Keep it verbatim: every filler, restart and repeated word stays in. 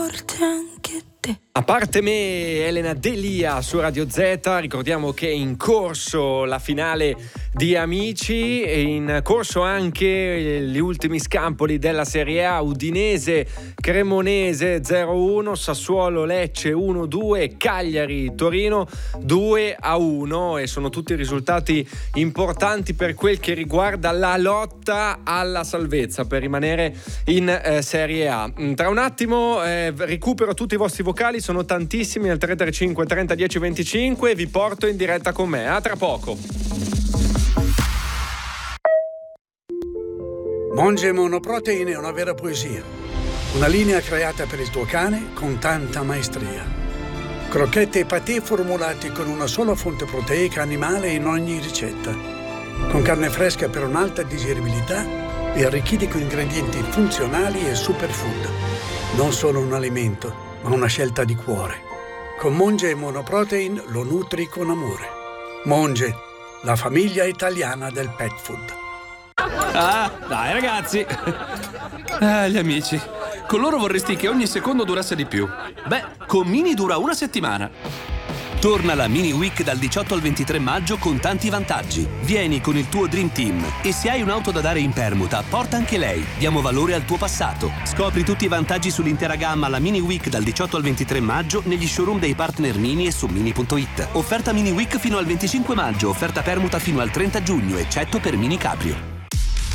Anche te. A parte me, Elena Delia su Radio Z, ricordiamo che è in corso la finale di Amici, e in corso anche gli ultimi scampoli della Serie A. Udinese Cremonese zero a uno, Sassuolo Lecce uno a due, Cagliari Torino due a uno, e sono tutti risultati importanti per quel che riguarda la lotta alla salvezza per rimanere in eh, Serie A. Tra un attimo eh, recupero tutti i vostri vocali, sono tantissimi, al tre tre cinque trenta dieci venticinque, e vi porto in diretta con me. A tra poco. Monge Monoprotein è una vera poesia. Una linea creata per il tuo cane con tanta maestria. Crocchette e patè formulati con una sola fonte proteica animale in ogni ricetta. Con carne fresca per un'alta digeribilità e arricchiti con ingredienti funzionali e superfood. Non solo un alimento, ma una scelta di cuore. Con Monge Monoprotein lo nutri con amore. Monge, la famiglia italiana del pet food. Ah, dai ragazzi. Ah, gli amici. Con loro vorresti che ogni secondo durasse di più. Beh, con Mini dura una settimana. Torna la Mini Week dal diciotto al ventitré maggio con tanti vantaggi. Vieni con il tuo Dream Team e se hai un'auto da dare in permuta, porta anche lei. Diamo valore al tuo passato. Scopri tutti i vantaggi sull'intera gamma alla Mini Week dal diciotto al ventitré maggio negli showroom dei partner Mini e su mini punto it. Offerta Mini Week fino al venticinque maggio, offerta permuta fino al trenta giugno, eccetto per Mini Caprio.